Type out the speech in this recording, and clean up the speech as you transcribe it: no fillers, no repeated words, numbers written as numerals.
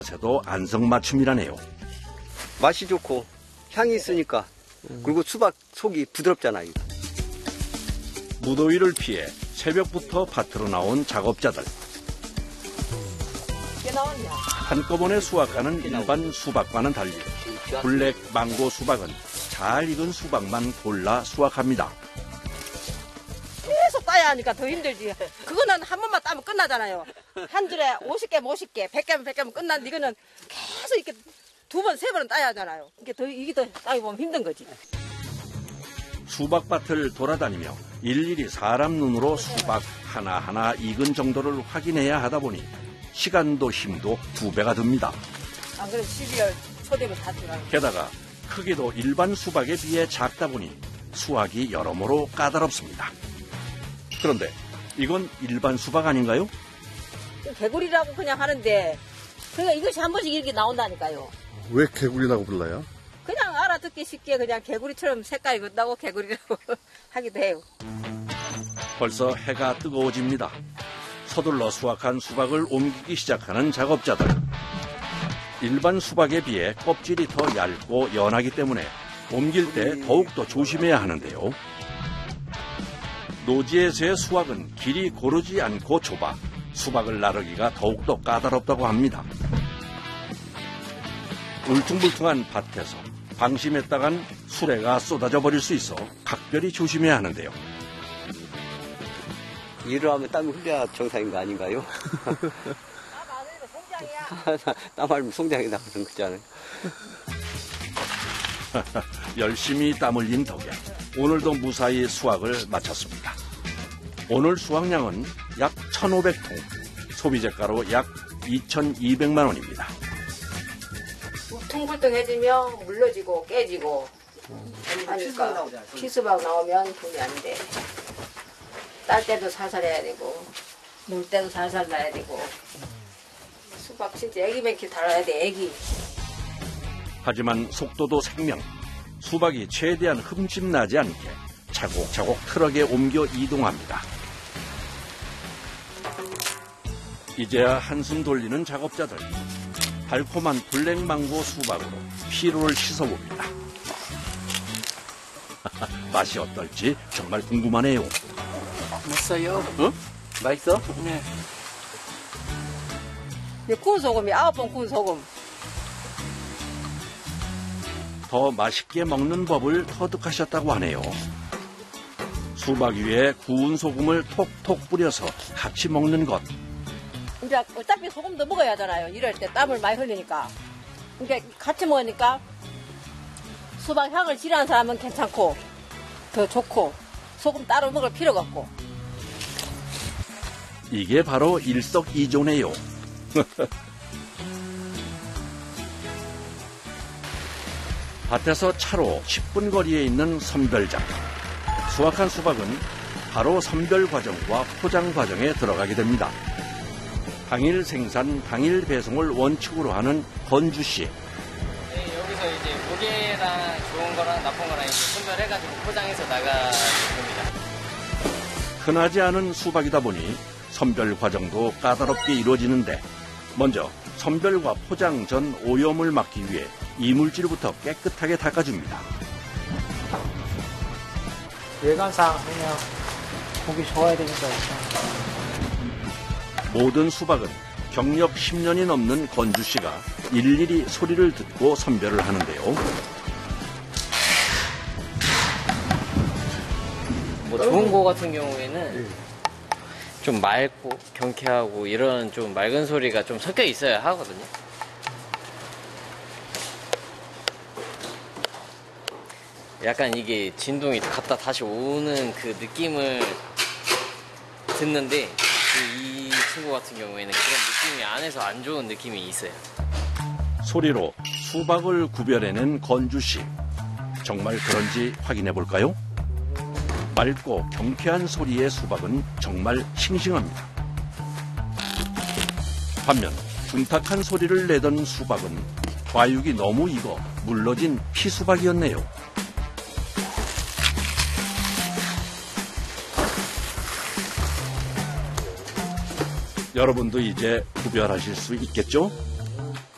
새도 안성맞춤이라네요. 맛이 좋고 향이 있으니까 그리고 수박 속이 부드럽잖아요. 무더위를 피해 새벽부터 밭으로 나온 작업자들. 한꺼번에 수확하는 일반 수박과는 달리 블랙 망고 수박은 잘 익은 수박만 골라 수확합니다. 계속 따야 하니까 더 힘들지. 그거는 한 번만 따면 끝나잖아요. 한 줄에 50개, 50개, 100개면 100개면 끝났는데 이거는 계속 이렇게 두 번, 세 번은 따야 하잖아요. 이게 더 따기 보면 힘든 거지. 수박밭을 돌아다니며 일일이 사람 눈으로 수박 하나하나 익은 정도를 확인해야 하다 보니 시간도 힘도 2배가 듭니다. 안 그래도 12월 초 되면 다 들어가요. 게다가 크기도 일반 수박에 비해 작다 보니 수확이 여러모로 까다롭습니다. 그런데 이건 일반 수박 아닌가요? 개구리라고 그냥 하는데 그러니까 이것이 한 번씩 이렇게 나온다니까요. 왜 개구리라고 불러요? 그냥 알아듣기 쉽게 그냥 개구리처럼 색깔이 그렇다고 개구리라고 하기도 해요. 벌써 해가 뜨거워집니다. 서둘러 수확한 수박을 옮기기 시작하는 작업자들. 일반 수박에 비해 껍질이 더 얇고 연하기 때문에 옮길 때 더욱더 조심해야 하는데요. 노지에서의 수확은 길이 고르지 않고 좁아 수박을 나르기가 더욱더 까다롭다고 합니다. 울퉁불퉁한 밭에서 방심했다간 수레가 쏟아져 버릴 수 있어 각별히 조심해야 하는데요. 일을 하면 땀을 흘려야 정상인 거 아닌가요? 땀 흘리면 송장이 나거든 그잖아요. 열심히 땀 흘린 덕에 오늘도 무사히 수확을 마쳤습니다. 오늘 수확량은 약 1,500통, 소비재가로 약 2,200만 원입니다. 울퉁불퉁해지면 물러지고 깨지고 하니까 피수박 나오면 돈이 안 돼. 딸 때도 살살 해야 되고 놀 때도 살살 놔야 되고 수박 진짜 애기 맹키 달아야 돼 애기. 하지만 속도도 생명, 수박이 최대한 흠집 나지 않게 차곡차곡 트럭에 옮겨 이동합니다. 이제야 한숨 돌리는 작업자들. 달콤한 블랙망고 수박으로 피로를 씻어봅니다. 맛이 어떨지 정말 궁금하네요. 맛있어요? 어? 맛있어? 네. 구운 소금이 9번 구운 소금. 더 맛있게 먹는 법을 터득하셨다고 하네요. 수박 위에 구운 소금을 톡톡 뿌려서 같이 먹는 것. 이제 어차피 소금도 먹어야 하잖아요. 이럴 때 땀을 많이 흘리니까. 그러니까 같이 먹으니까 수박 향을 싫어하는 사람은 괜찮고 더 좋고 소금 따로 먹을 필요가 없고. 이게 바로 일석이조네요. 밭에서 차로 10분 거리에 있는 선별장. 수확한 수박은 바로 선별 과정과 포장 과정에 들어가게 됩니다. 당일 생산, 당일 배송을 원칙으로 하는 건주씨. 네, 여기서 이제 무게랑 좋은 거랑 나쁜 거랑 이제 선별해가지고 포장해서 나가는 겁니다. 흔하지 않은 수박이다 보니 선별 과정도 까다롭게 이루어지는데 먼저 선별과 포장 전 오염을 막기 위해 이물질부터 깨끗하게 닦아줍니다. 외관상 그냥 보기 좋아야 되니까 모든 수박은 경력 10년이 넘는 건주 씨가 일일이 소리를 듣고 선별을 하는데요. 뭐 좋은 거 같은 경우에는 좀 맑고 경쾌하고 이런 좀 맑은 소리가 좀 섞여 있어야 하거든요. 약간 이게 진동이 갔다 다시 오는 그 느낌을 듣는데 이 친구 같은 경우에는 그런 느낌이 안에서 안 좋은 느낌이 있어요. 소리로 수박을 구별해낸 건주 씨. 정말 그런지 확인해 볼까요? 맑고 경쾌한 소리의 수박은 정말 싱싱합니다. 반면 둔탁한 소리를 내던 수박은 과육이 너무 익어 물러진 피수박이었네요. 여러분도 이제 구별하실 수 있겠죠?